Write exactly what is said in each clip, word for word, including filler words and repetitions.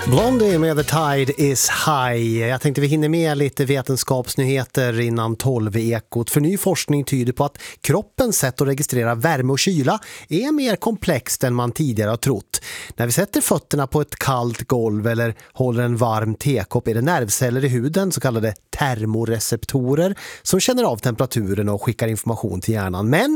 Blondie med The Tide is High. Jag tänkte vi hinner med lite vetenskapsnyheter innan tolv-ekot. För ny forskning tyder på att kroppens sätt att registrera värme och kyla är mer komplext än man tidigare har trott. När vi sätter fötterna på ett kallt golv eller håller en varm tekopp är det nervceller i huden, så kallade termoreceptorer, som känner av temperaturen och skickar information till hjärnan. Men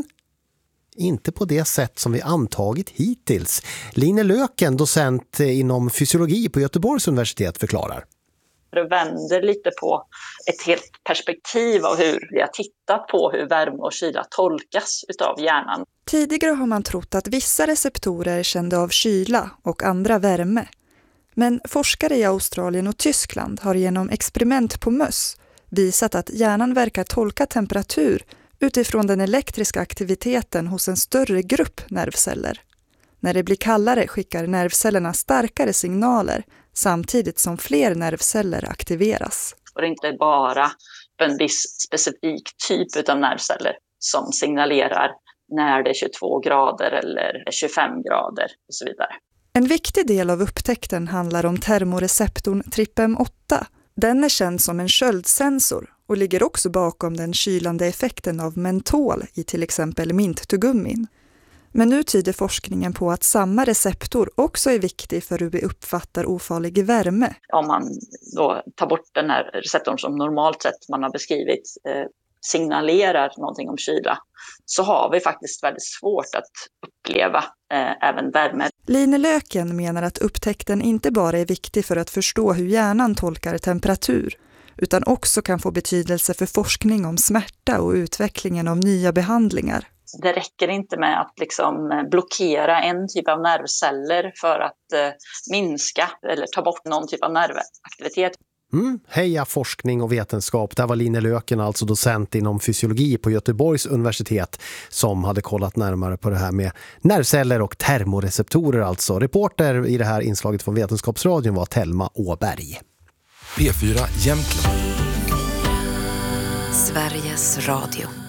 inte på det sätt som vi antagit hittills. Line Löken, docent inom fysiologi på Göteborgs universitet, förklarar. Det vänder lite på ett helt perspektiv av hur vi har tittat på hur värme och kyla tolkas utav hjärnan. Tidigare har man trott att vissa receptorer kände av kyla och andra värme. Men forskare i Australien och Tyskland har genom experiment på möss visat att hjärnan verkar tolka temperatur utifrån den elektriska aktiviteten hos en större grupp nervceller. När det blir kallare skickar nervcellerna starkare signaler samtidigt som fler nervceller aktiveras. Och det är inte bara en viss specifik typ av nervceller som signalerar när det är tjugotvå grader eller tjugofem grader och så vidare. En viktig del av upptäckten handlar om termoreceptorn T R I P M åtta. Den är känd som en sköldsensor och ligger också bakom den kylande effekten av mentol i till exempel minttugummin. Men nu tyder forskningen på att samma receptor också är viktig för hur vi uppfattar ofarlig värme. Om man då tar bort den här receptorn som normalt sett man har beskrivit eh, signalerar någonting om kyla, så har vi faktiskt väldigt svårt att uppleva eh, även värme. Line Löken menar att upptäckten inte bara är viktig för att förstå hur hjärnan tolkar temperatur, utan också kan få betydelse för forskning om smärta och utvecklingen av nya behandlingar. Det räcker inte med att liksom blockera en typ av nervceller för att eh, minska eller ta bort någon typ av nervaktivitet. Mm, heja forskning och vetenskap. Där var Line Löken, alltså docent inom fysiologi på Göteborgs universitet, som hade kollat närmare på det här med nervceller och termoreceptorer. Alltså reporter i det här inslaget från Vetenskapsradion var Telma Åberg. P fyra Jämtland. Sveriges Radio.